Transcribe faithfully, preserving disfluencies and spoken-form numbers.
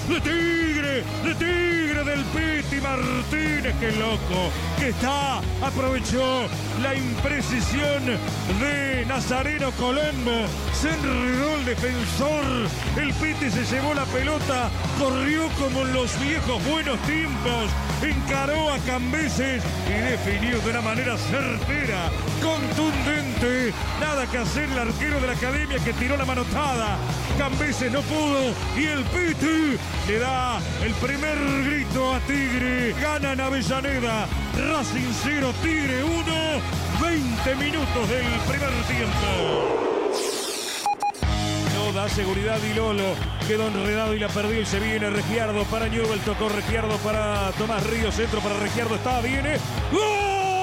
de Tigre, de Tigre del Piti Martínez, qué loco que está, aprovechó la imprecisión de Nazareno Colombo, se enredó el defensor, el Piti se llevó la pelota, corrió como en los viejos buenos tiempos, encaró a Cambeses y definió de una manera certera, contundente, nada que hacer el arquero de la academia que tiró la manotada, Cambeses no pudo y el Piti le da el primer grito a Tigre, gana en Avellaneda, Racing cero, Tigre uno, veinte minutos del primer tiempo. No da seguridad y Lolo quedó enredado y la perdió y se viene Regiardo para Newell, tocó Regiardo para Tomás Ríos, centro para Regiardo, está, viene, ¡gol!